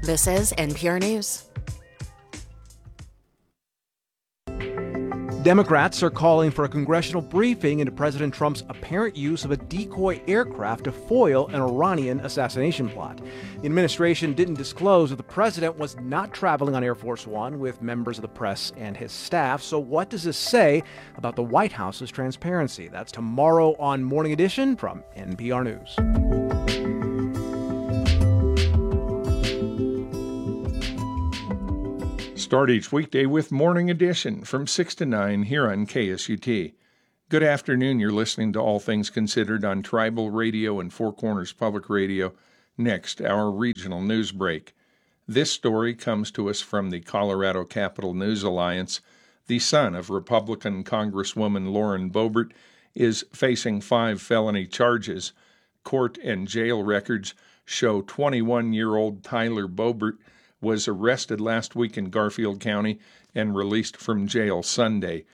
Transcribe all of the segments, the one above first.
This is NPR News. Democrats are calling for a congressional briefing into President Trump's apparent use of a decoy aircraft to foil an Iranian assassination plot. The administration didn't disclose that the president was not traveling on Air Force One with members of the press and his staff. So what does this say about the White House's transparency? That's tomorrow on Morning Edition from NPR News. Start each weekday with Morning Edition from 6 to 9 here on KSUT. Good afternoon. You're listening to All Things Considered on Tribal Radio and Four Corners Public Radio. Next, our regional news break. This story comes to us from the Colorado Capital News Alliance. The son of Republican Congresswoman Lauren Boebert is facing 5 felony charges. Court and jail records show 21-year-old Tyler Boebert was arrested last week in Garfield County and released from jail Sunday.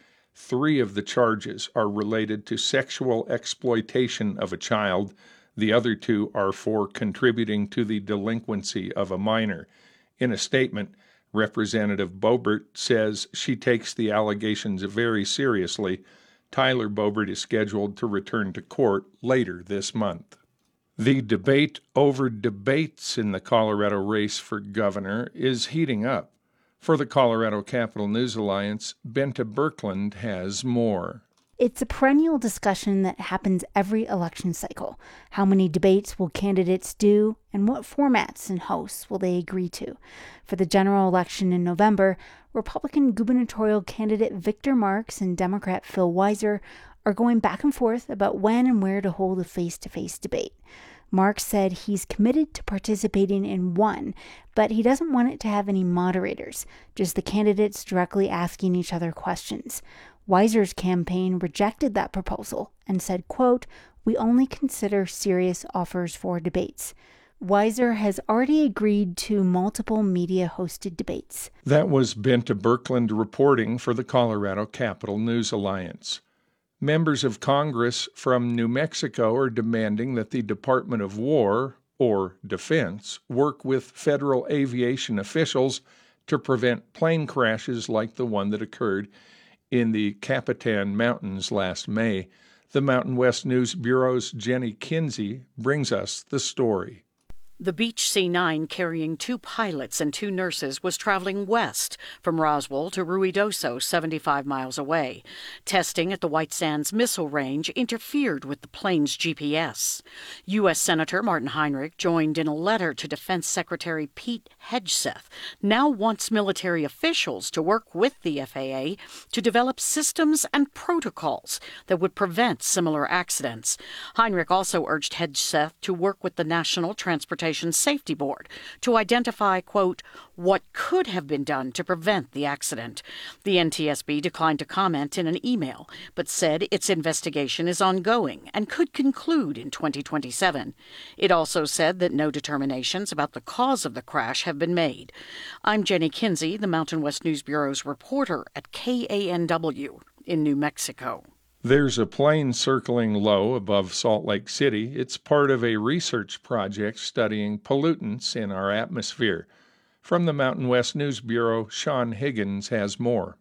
3 of the charges are related to sexual exploitation of a child. The other 2 are for contributing to the delinquency of a minor. In a statement, Representative Boebert says she takes the allegations very seriously. Tyler Boebert is scheduled to return to court later this month. The debate over debates in the Colorado race for governor is heating up. For the Colorado Capital News Alliance, Benta Birkeland has more. It's a perennial discussion that happens every election cycle. How many debates will candidates do, and what formats and hosts will they agree to? For the general election in November, Republican gubernatorial candidate Victor Marx and Democrat Phil Weiser are going back and forth about when and where to hold a face-to-face debate. Marx said he's committed to participating in one, but he doesn't want it to have any moderators, just the candidates directly asking each other questions. Weiser's campaign rejected that proposal and said, quote, "We only consider serious offers for debates." Weiser has already agreed to multiple media-hosted debates. That was Benta Birkeland reporting for the Colorado Capital News Alliance. Members of Congress from New Mexico are demanding that the Department of War, or Defense, work with federal aviation officials to prevent plane crashes like the one that occurred in the Capitan Mountains last May. The Mountain West News Bureau's Jenny Kinsey brings us the story. The Beech C-9 carrying 2 pilots and 2 nurses was traveling west from Roswell to Ruidoso, 75 miles away. Testing at the White Sands Missile Range interfered with the plane's GPS. U.S. Senator Martin Heinrich joined in a letter to Defense Secretary Pete Hegseth, now wants military officials to work with the FAA to develop systems and protocols that would prevent similar accidents. Heinrich also urged Hegseth to work with the National Transportation Safety Board to identify, quote, what could have been done to prevent the accident. The NTSB declined to comment in an email, but said its investigation is ongoing and could conclude in 2027. It also said that no determinations about the cause of the crash have been made. I'm Jenny Kinsey, the Mountain West News Bureau's reporter at KANW in New Mexico. There's a plane circling low above Salt Lake City. It's part of a research project studying pollutants in our atmosphere. From the Mountain West News Bureau, Sean Higgins has more.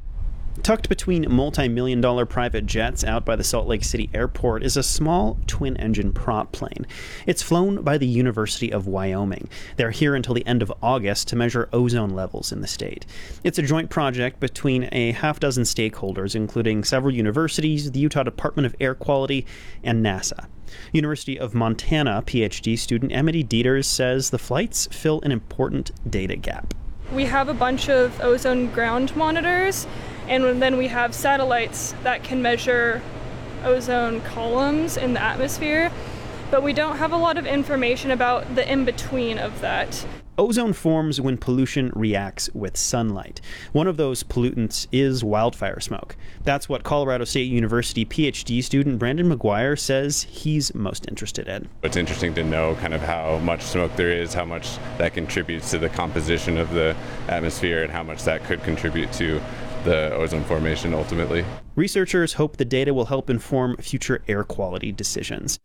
Tucked between multi-million-dollar private jets out by the Salt Lake City airport is a small twin-engine prop plane. It's flown by the University of Wyoming. They're here until the end of August to measure ozone levels in the state. It's a joint project between a half-dozen stakeholders, including several universities, the Utah Department of Air Quality, and NASA. University of Montana PhD student Emily Dieters says the flights fill an important data gap. We have a bunch of ozone ground monitors, and then we have satellites that can measure ozone columns in the atmosphere, but we don't have a lot of information about the in-between of that. Ozone forms when pollution reacts with sunlight. One of those pollutants is wildfire smoke. That's what Colorado State University PhD student Brandon McGuire says he's most interested in. It's interesting to know kind of how much smoke there is, how much that contributes to the composition of the atmosphere, and how much that could contribute to the ozone formation ultimately. Researchers hope the data will help inform future air quality decisions.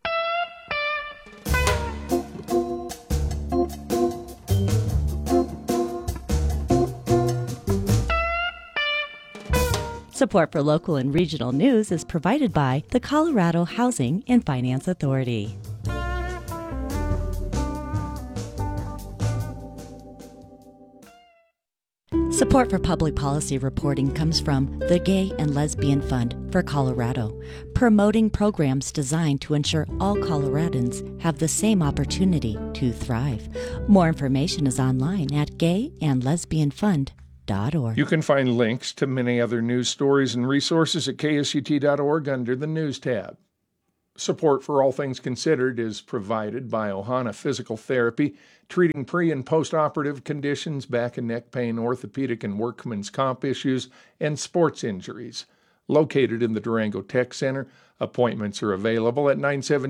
Support for local and regional news is provided by the Colorado Housing and Finance Authority. Support for public policy reporting comes from the Gay and Lesbian Fund for Colorado, promoting programs designed to ensure all Coloradans have the same opportunity to thrive. More information is online at gayandlesbianfund.org. You can find links to many other news stories and resources at ksut.org under the News tab. Support for All Things Considered is provided by Ohana Physical Therapy, treating pre- and post-operative conditions, back and neck pain, orthopedic and workman's comp issues, and sports injuries. Located in the Durango Tech Center, appointments are available at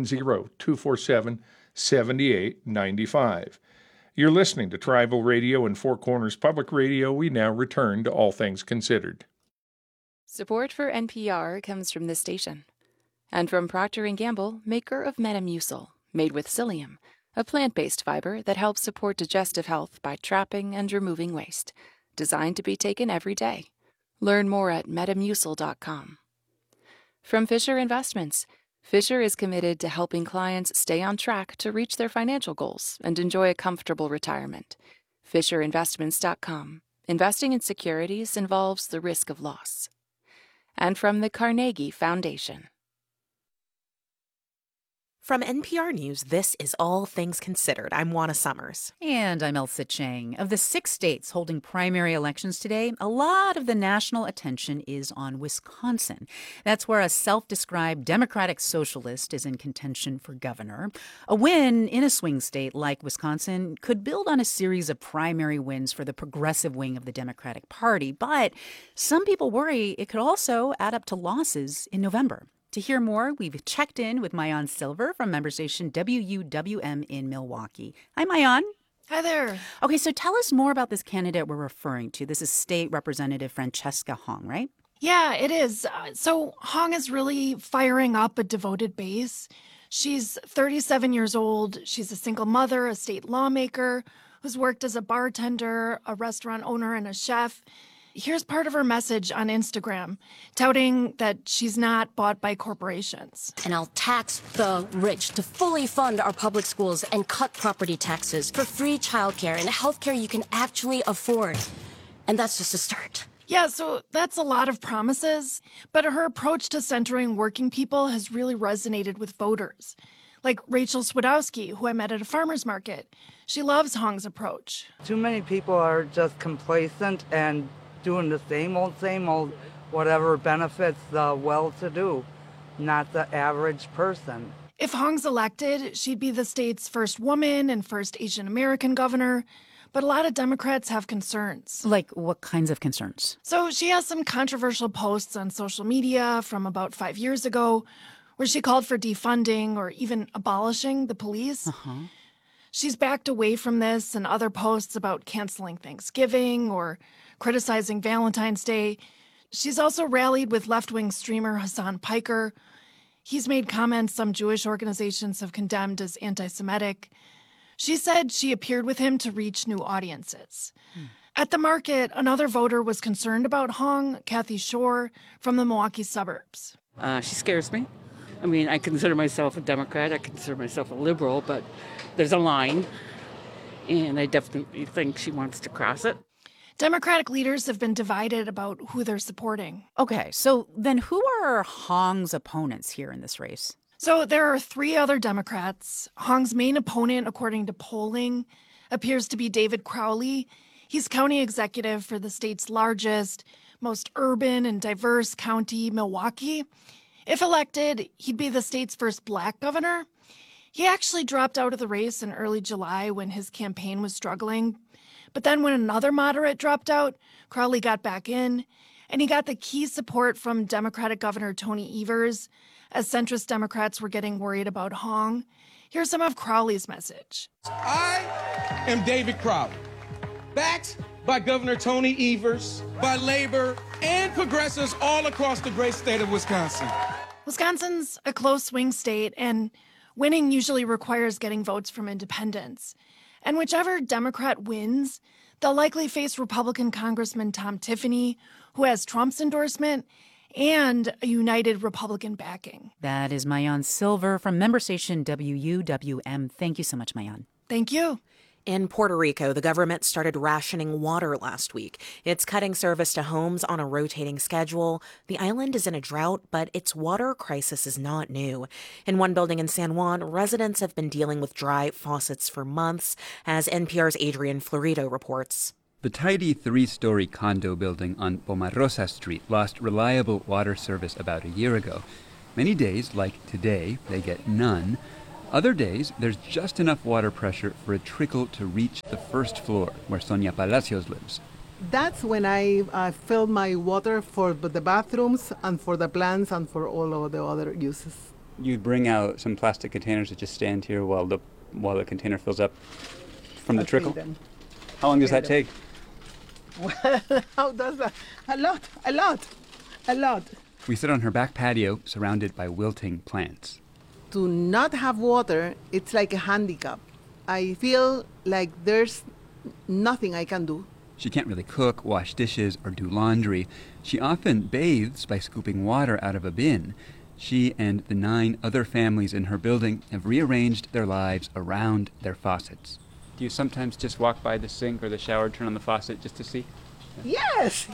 970-247-7895. You're listening to Tribal Radio and Four Corners Public Radio. We now return to All Things Considered. Support for NPR comes from this station. And from Procter & Gamble, maker of Metamucil, made with psyllium, a plant-based fiber that helps support digestive health by trapping and removing waste. Designed to be taken every day. Learn more at metamucil.com. From Fisher Investments, Fisher is committed to helping clients stay on track to reach their financial goals and enjoy a comfortable retirement. FisherInvestments.com. Investing in securities involves the risk of loss. And from the Carnegie Foundation. From NPR News, this is All Things Considered. I'm Juana Summers. And I'm Elsa Chang. Of the 6 states holding primary elections today, a lot of the national attention is on Wisconsin. That's where a self-described Democratic socialist is in contention for governor. A win in a swing state like Wisconsin could build on a series of primary wins for the progressive wing of the Democratic Party, but some people worry it could also add up to losses in November. To hear more, we've checked in with Maayan Silver from member station WUWM in Milwaukee. Hi, Maayan. Hi there. Okay, so tell us more about this candidate we're referring to. This is State Representative Francesca Hong, right? Yeah, it is. So Hong is really firing up a devoted base. She's 37 years old. She's a single mother, a state lawmaker who's worked as a bartender, a restaurant owner, and a chef. Here's part of her message on Instagram, touting that she's not bought by corporations. And I'll tax the rich to fully fund our public schools and cut property taxes for free childcare and healthcare you can actually afford. And that's just a start. Yeah, so that's a lot of promises, but her approach to centering working people has really resonated with voters. Like Rachel Swidowski, who I met at a farmer's market. She loves Hong's approach. Too many people are just complacent and doing the same old, whatever benefits the well-to-do, not the average person. If Hong's elected, she'd be the state's first woman and first Asian American governor. But a lot of Democrats have concerns. Like what kinds of concerns? So she has some controversial posts on social media from about 5 years ago where she called for defunding or even abolishing the police. She's backed away from this and other posts about canceling Thanksgiving or criticizing Valentine's Day. She's also rallied with left-wing streamer Hassan Piker. He's made comments some Jewish organizations have condemned as anti-Semitic. She said she appeared with him to reach new audiences. At the market, another voter was concerned about Hong, Kathy Shore, from the Milwaukee suburbs. She scares me. I mean, I consider myself a Democrat. I consider myself a liberal, but there's a line, and I definitely think she wants to cross it. Democratic leaders have been divided about who they're supporting. Okay, so then who are Hong's opponents here in this race? So there are 3 other Democrats. Hong's main opponent, according to polling, appears to be David Crowley. He's county executive for the state's largest, most urban and diverse county, Milwaukee. If elected, he'd be the state's first black governor. He actually dropped out of the race in early July when his campaign was struggling. But then when another moderate dropped out, Crowley got back in, and he got the key support from Democratic Governor Tony Evers, as centrist Democrats were getting worried about Hong. Here's some of Crowley's message. I am David Crowley, backed by Governor Tony Evers, by labor and progressives all across the great state of Wisconsin. Wisconsin's a close swing state, and winning usually requires getting votes from independents. And whichever Democrat wins, they'll likely face Republican Congressman Tom Tiffany, who has Trump's endorsement, and a united Republican backing. That is Maayan Silver from member station WUWM. Thank you so much, Maayan. Thank you. In Puerto Rico, the government started rationing water last week. It's cutting service to homes on a rotating schedule. The island is in a drought, but its water crisis is not new. In one building in San Juan, residents have been dealing with dry faucets for months, as NPR's Adrian Florido reports. The tidy 3-story condo building on Pomarosa Street lost reliable water service about a year ago. Many days, like today, they get none. Other days, there's just enough water pressure for a trickle to reach the first floor, where Sonia Palacios lives. That's when I fill my water for the bathrooms and for the plants and for all of the other uses. You bring out some plastic containers that just stand here while the container fills up from the trickle? How long does that take? Well, how does that? A lot. We sit on her back patio, surrounded by wilting plants. To not have water, it's like a handicap. I feel like there's nothing I can do. She can't really cook, wash dishes, or do laundry. She often bathes by scooping water out of a bin. She and the 9 other families in her building have rearranged their lives around their faucets. Do you sometimes just walk by the sink or the shower, turn on the faucet just to see? Yes.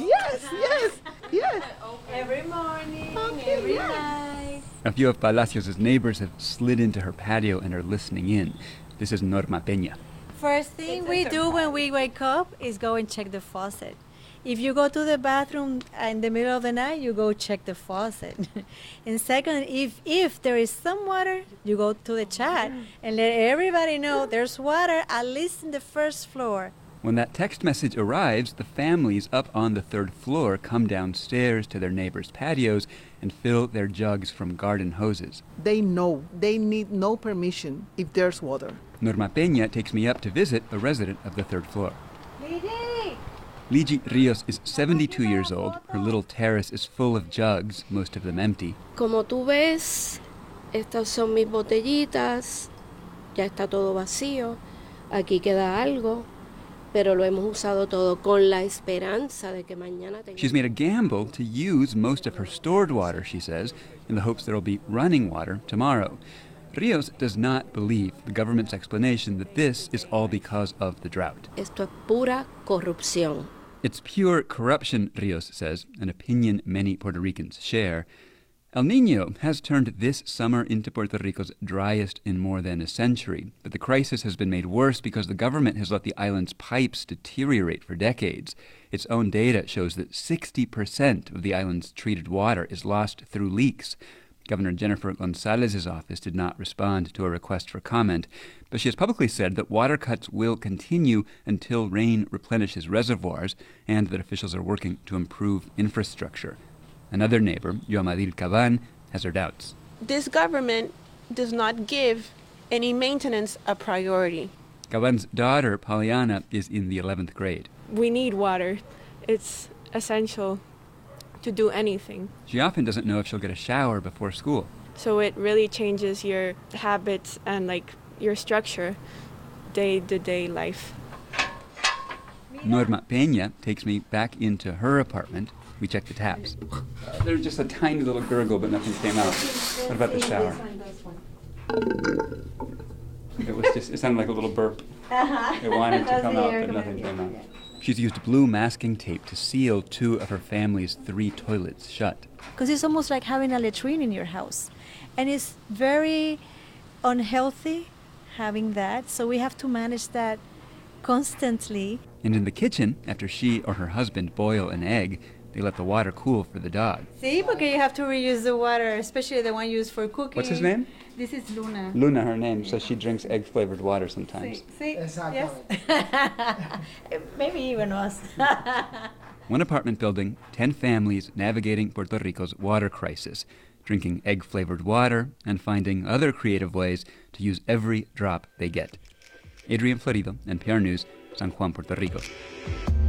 Every morning, every night. A few of Palacios' neighbors have slid into her patio and are listening in. This is Norma Peña. First thing we do when we wake up is go and check the faucet. If you go to the bathroom in the middle of the night, you go check the faucet. And second, if there is some water, you go to the chat and let everybody know there's water at least in the first floor. When that text message arrives, the families up on the 3rd floor come downstairs to their neighbors' patios and fill their jugs from garden hoses. They know. They need no permission if there's water. Norma Peña takes me up to visit a resident of the 3rd floor. Ligi Rios is 72 years old. Her little terrace is full of jugs, most of them empty. Como tú ves, estas son mis botellitas. Ya está todo vacío. Aquí queda algo. Pero lo hemos usado todo con la esperanza de que mañana tengamos. She's made a gamble to use most of her stored water, she says, in the hopes there'll be running water tomorrow. Rios does not believe the government's explanation that this is all because of the drought. Esto es pura corrupción. It's pure corruption, Rios says, an opinion many Puerto Ricans share. El Niño has turned this summer into Puerto Rico's driest in more than a century, but the crisis has been made worse because the government has let the island's pipes deteriorate for decades. Its own data shows that 60% of the island's treated water is lost through leaks. Governor Jennifer Gonzalez's office did not respond to a request for comment, but she has publicly said that water cuts will continue until rain replenishes reservoirs and that officials are working to improve infrastructure. Another neighbor, Yomadil Caban, has her doubts. This government does not give any maintenance a priority. Caban's daughter, Poliana, is in the 11th grade. We need water. It's essential to do anything. She often doesn't know if she'll get a shower before school. So it really changes your habits and your structure, day-to-day life. Norma Peña takes me back into her apartment. We check the taps. There's just a tiny little gurgle, but nothing came out. What about the shower? It sounded like a little burp. It wanted to come out, but nothing came out. She's used blue masking tape to seal 2 of her family's 3 toilets shut. Because it's almost like having a latrine in your house. And it's very unhealthy having that, so we have to manage that constantly. And in the kitchen, after she or her husband boil an egg, they let the water cool for the dog. See, because you have to reuse the water, especially the one used for cooking. What's his name? This is Luna. Luna, her name, so she drinks egg-flavored water sometimes. See? Yes. Maybe even us. One apartment building, 10 families navigating Puerto Rico's water crisis, drinking egg-flavored water and finding other creative ways to use every drop they get. Adrian Florido, NPR News, San Juan, Puerto Rico.